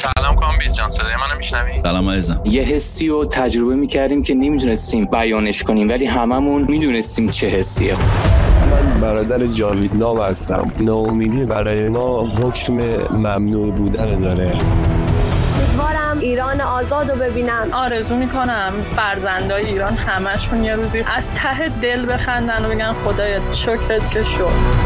سلام کامبیز جان، صدای منو میشنوی؟ سلام عزیزم. یه حسی رو تجربه میکردیم که نمیدونستیم بیانش کنیم، ولی هممون میدونستیم چه حسیه. من برادر جاوید نام هستم. ناامیدی برای ما حکم ممنوع بودن داره. امیدوارم ایران آزاد رو ببینم. آرزو میکنم فرزندای ایران همشون یه روزی از ته دل بخندن و بگن خدایا شکرت که شد.